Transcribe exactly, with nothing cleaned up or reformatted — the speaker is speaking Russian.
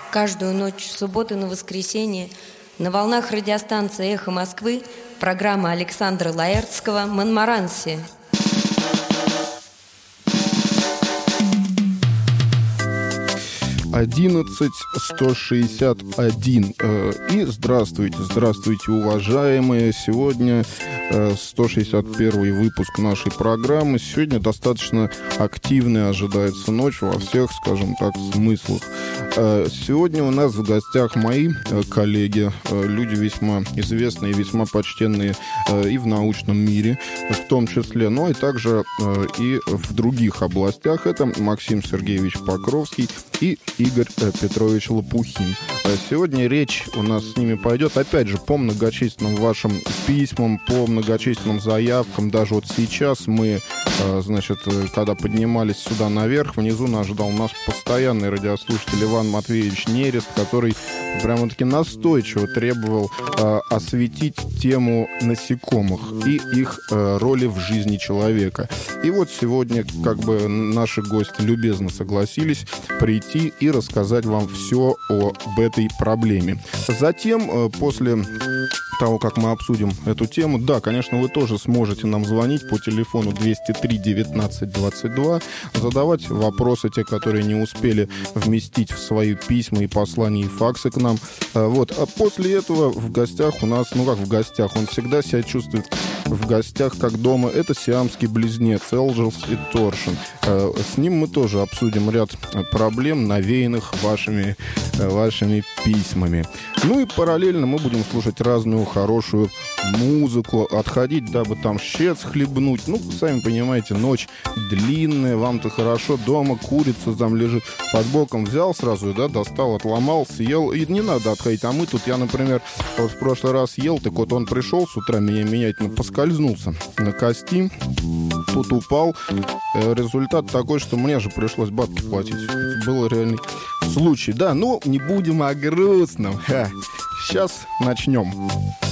Каждую ночь с субботы на воскресенье на волнах радиостанции «Эхо Москвы» программа Александра Лаэртского «Монмаранси». одиннадцать сто шестьдесят один. И здравствуйте, здравствуйте, уважаемые. Сегодня сто шестьдесят первый выпуск нашей программы. Сегодня достаточно активная ожидается ночь во всех, скажем так, смыслах. Сегодня у нас в гостях мои коллеги, люди весьма известные, весьма почтенные и в научном мире, в том числе, но и также и в других областях. Это Максим Сергеевич Покровский и Игорь Петрович Лопухин. Сегодня речь у нас с ними пойдет, опять же, по многочисленным вашим письмам, по многочисленным заявкам. Даже вот сейчас мы, значит, когда поднимались сюда наверх, внизу нас ждал наш постоянный радиослушатель Иван Матвеевич Нерест, который прямо-таки настойчиво требовал э, осветить тему насекомых и их э, роли в жизни человека. И вот сегодня как бы наши гости любезно согласились прийти и рассказать вам все об этой проблеме. Затем, э, после того, как мы обсудим эту тему, да, конечно, вы тоже сможете нам звонить по телефону двести три девятнадцать двадцать два, задавать вопросы, те, которые не успели вместить в свои письма и послания, и факсы к нам. Вот. А после этого в гостях у нас, ну как в гостях, он всегда себя чувствует в гостях как дома. Это сиамский близнец Элджелс и Торшин. С ним мы тоже обсудим ряд проблем, навеянных вашими, вашими письмами. Ну и параллельно мы будем слушать разную хорошую музыку, отходить, дабы там щец хлебнуть. Ну, сами понимаете, ночь длинная, вам-то хорошо, дома курица там лежит под боком, взял сразу, да, достал, отломал, съел, и не надо отходить. А мы тут, я, например, вот в прошлый раз ел, так вот он пришел с утра меня менять, ну, поскользнулся на кости, тут упал. Результат такой, что мне же пришлось бабки платить. Это был реальный случай. Да, ну, не будем о грустном. Ха. Сейчас начнем.